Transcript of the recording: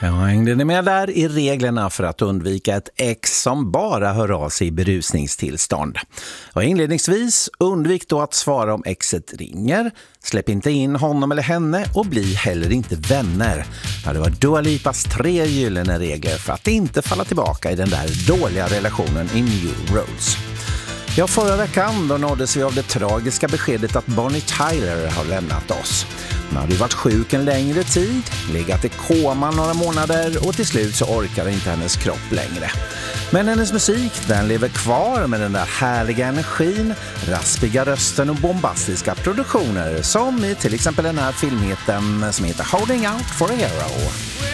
Ja, hängde ni med där i reglerna för att undvika ett ex som bara hör av sig i berusningstillstånd? Och inledningsvis, undvik då att svara om exet ringer, släpp inte in honom eller henne och bli heller inte vänner. Ja, det var Dua Lipas 3 gyllene regler för att inte falla tillbaka i den där dåliga relationen i New Roads. Ja, förra veckan då nåddes vi av det tragiska beskedet att Bonnie Tyler har lämnat oss. Hon hade ju varit sjuk en längre tid, legat i koma några månader och till slut så orkar inte hennes kropp längre. Men hennes musik, den lever kvar med den där härliga energin, raspiga rösten och bombastiska produktioner som i till exempel den här filmheten som heter Holding Out for a Hero.